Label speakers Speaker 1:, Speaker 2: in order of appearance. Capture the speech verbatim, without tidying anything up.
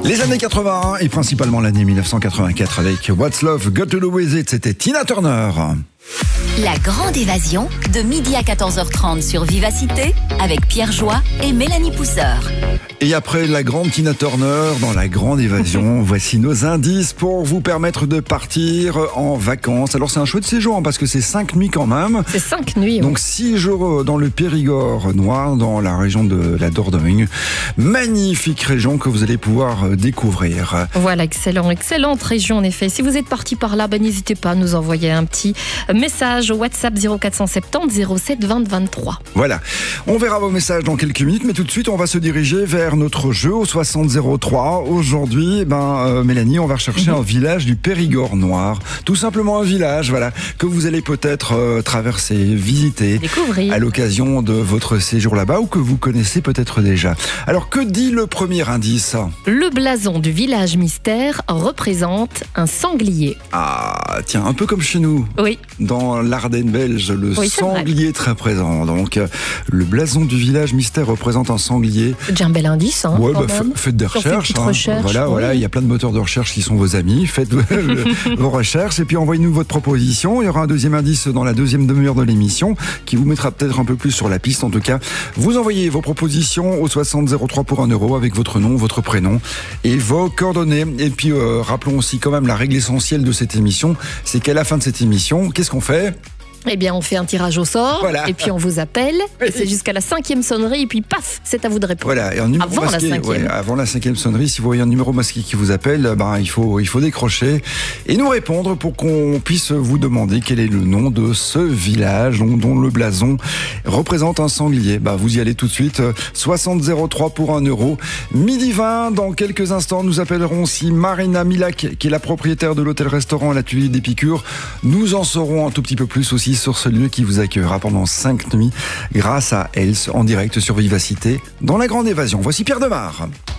Speaker 1: Les années quatre-vingt-un et principalement l'année mille neuf cent quatre-vingt-quatre avec What's Love Got to Do With It, c'était Tina Turner.
Speaker 2: La grande évasion de midi à quatorze heures trente sur Vivacité avec Pierre Joie et Mélanie Pousseur.
Speaker 1: Et après la grande Tina Turner, dans la grande évasion, voici nos indices pour vous permettre de partir en vacances. Alors c'est un chouette séjour hein, parce que c'est cinq nuits quand même.
Speaker 3: C'est cinq nuits.
Speaker 1: Donc six jours dans le Périgord noir, dans la région de la Dordogne. Magnifique région que vous allez pouvoir découvrir.
Speaker 3: Voilà, excellent, excellente région en effet. Si vous êtes parti par là, ben, n'hésitez pas à nous envoyer un petit message au WhatsApp zéro quatre cent soixante-dix zéro sept vingt vingt-trois.
Speaker 1: Voilà, on verra vos messages dans quelques minutes, mais tout de suite on va se diriger vers notre jeu au soixante zéro trois. Aujourd'hui, ben, euh, Mélanie, on va rechercher mmh. un village du Périgord noir. Tout simplement un village, voilà, que vous allez peut-être euh, traverser, visiter,
Speaker 3: découvrir
Speaker 1: à l'occasion de votre séjour là-bas ou que vous connaissez peut-être déjà. Alors que dit le premier indice ?
Speaker 3: Le blason du village mystère représente un sanglier.
Speaker 1: Ah, tiens, un peu comme chez nous.
Speaker 3: Oui.
Speaker 1: Dans l'Ardenne belge, le
Speaker 3: oui,
Speaker 1: sanglier très présent. Donc, euh, le blason du village mystère représente un sanglier.
Speaker 3: C'est déjà un bel indice, hein,
Speaker 1: ouais,
Speaker 3: quand
Speaker 1: bah,
Speaker 3: même.
Speaker 1: Faites des recherches. Hein.
Speaker 3: recherche,
Speaker 1: voilà,
Speaker 3: oui.
Speaker 1: voilà, il y a plein de moteurs de recherche qui sont vos amis. Faites le, vos recherches et puis envoyez-nous votre proposition. Il y aura un deuxième indice dans la deuxième demi-heure de l'émission qui vous mettra peut-être un peu plus sur la piste. En tout cas, vous envoyez vos propositions au soixante zéro trois pour un euro avec votre nom, votre prénom et vos coordonnées. Et puis, euh, rappelons aussi quand même la règle essentielle de cette émission, c'est qu'à la fin de cette émission, qu'est-ce qu'on fait ?
Speaker 3: Eh bien, on fait un tirage au sort,
Speaker 1: voilà.
Speaker 3: et puis on vous appelle,
Speaker 1: oui.
Speaker 3: et c'est jusqu'à la cinquième sonnerie, et puis paf, c'est à vous de répondre.
Speaker 1: Voilà, et un numéro
Speaker 3: avant
Speaker 1: masqué,
Speaker 3: la cinquième.
Speaker 1: Ouais, avant la cinquième sonnerie, si vous voyez un numéro masqué qui vous appelle, ben, il faut, il faut décrocher et nous répondre pour qu'on puisse vous demander quel est le nom de ce village dont, dont le blason représente un sanglier. Ben, vous y allez tout de suite, soixante zéro trois pour un euro. Midi vingt, dans quelques instants, nous appellerons aussi Marina Milac, qui est la propriétaire de l'hôtel-restaurant à l'atelier d'Épicure. Nous en saurons un tout petit peu plus aussi sur ce lieu qui vous accueillera pendant cinq nuits grâce à Else en direct sur Vivacité dans la grande évasion. Voici Pierre Demar.